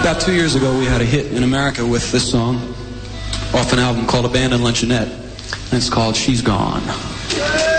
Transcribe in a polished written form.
About 2 years ago, we had a hit in America with this song off an album called Abandoned Luncheonette, and it's called She's Gone.